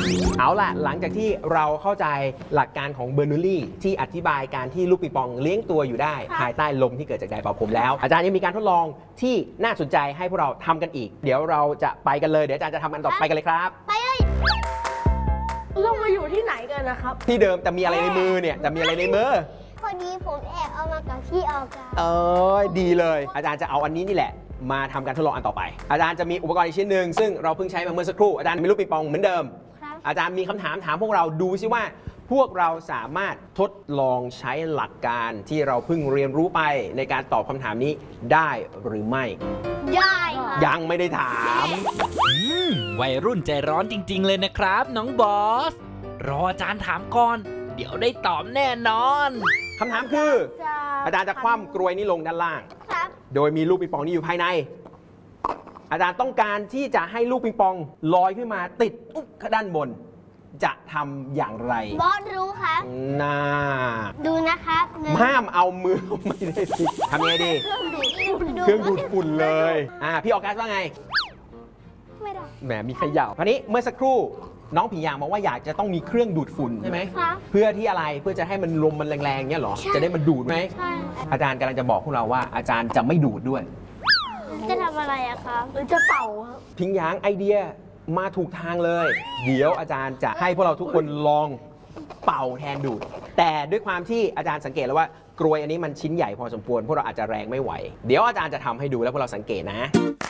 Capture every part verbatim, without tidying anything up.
เอาล่ะหลังจากที่เราเข้าใจหลักการของเบอร์นูลลี่ที่อธิบายการที่ลูกปิงปองเลี้ยงตัวอยู่ได้ภายใต้ลมที่เกิดจากไดร์เป่าผมแล้วอาจารย์ยังมีการทดลองที่น่าสนใจให้พวกเราทำกันอีกเดี๋ยวเราจะไปกันเลยเดี๋ยวอาจารย์จะทำกันต่อไปกันเลยครับไปเลยเรามาอยู่ที่ไหนกันนะครับที่เดิมแต่มีอะไรในมือเนี่ยแต่มีอะไรในมือพอดีผมแอบเอามากับพี่ออกาเออดีเลยอาจารย์จะเอาอันนี้นี่แหละมาทำการทดลองอันต่อไปอาจารย์จะมีอุปกรณ์อีกชิ้นหนึ่งซึ่งเราเพิ่งใช้มาเมื่อสักครู่อาจารย์มีลูกปิงปองเหมือนเดิมอาจารย์มีคำถามถามพวกเราดูซิว่าพวกเราสามารถทดลองใช้หลักการที่เราเพิ่งเรียนรู้ไปในการตอบคำถามนี้ได้หรือไม่ได้ยังไม่ได้ถามวัยรุ่นใจร้อนจริงๆเลยนะครับน้องบอสรออาจารย์ถามก่อนเดี๋ยวได้ตอบแน่นอนคำถามคืออาจารย์จะคว่ำกรวยนี้ลงด้านล่างโดยมีลูกปิงปองนี้อยู่ภายในอาจารย์ต้องการที่จะให้ลูกปิงปองลอยขึ้นมาติดอุ๊บด้านบนจะทำอย่างไรบอสรู้ครับน่าดูนะครับห้ามเอามือไม่ได้สิทำยังไงดีเครื่องดูดฝุ่นเลยอ่าพี่ออกัสว่าไงไม่ได้แหมมีขย่าคราวนี้เมื่อสักครู่น้องผียางบอกว่าอยากจะต้องมีเครื่องดูดฝุ่นใช่ไหมเพื่อที่อะไรเพื่อจะให้มันลมมันแรงๆเนี่ยหรอจะได้มันดูดไหมใช่อาจารย์กำลังจะบอกพวกเราว่าอาจารย์จะไม่ดูดด้วยจะทำอะไรอะคะหรือจะเป่าครับพิงยางไอเดียมาถูกทางเลยเดี๋ยวอาจารย์จะให้พวกเราทุกคนลองเป่าแทนดูดแต่ด้วยความที่อาจารย์สังเกตแล้วว่ากรวยอันนี้มันชิ้นใหญ่พอสมควรพวกเราอาจจะแรงไม่ไหวเดี๋ยวอาจารย์จะทำให้ดูแล้วพวกเราสังเกตนะ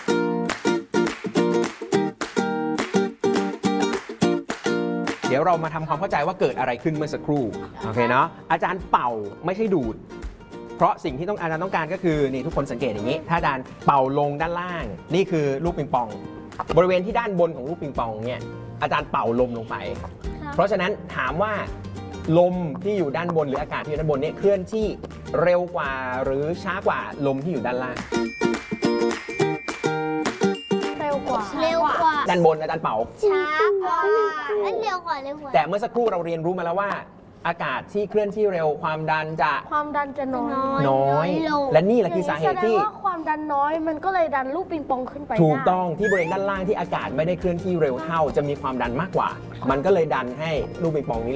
เดี๋ยวเรามาทำความเข้าใจว่าเกิดอะไรขึ้นเมื่อสักครู่โอเคเนาะอาจารย์เป่าไม่ใช่ดูดเพราะสิ่งที่ต้องอาจารย์ต้องการก็คือนี่ทุกคนสังเกตอย่างนี้ถ้าอาจารย์เป่าลงด้านล่างนี่คือลูกปิงปองบริเวณที่ด้านบนของลูกปิงปองเนี่ยอาจารย์เป่าลมลงไปเพราะฉะนั้นถามว่าลมที่อยู่ด้านบนหรืออากาศที่อยู่ด้านบนเนี่ยเคลื่อนที่เร็วกว่าหรือช้ากว่าลมที่อยู่ด้านล่างเร็วกว่าเร็วกว่าด้านบนอาจารย์เป่าช้ากว่านั่นเร็วกว่าเร็วกว่าแต่เมื่อสักครู่เราเรียนรู้มาแล้วว่าอากาศที่เคลื่อนที่เร็วความดันจะความดันจะน้อยน้อยและนี่แหละคือสาเหตุที่แสดงว่าความดันน้อยมันก็เลยดันลูกปิงปองขึ้นไปถูกต้องที่บริเวณด้านล่างที่อากาศไม่ได้เคลื่อนที่เร็วเท่าจะมีความดันมากกว่ามันก็เลยดันให้ลูกปิงปองนี้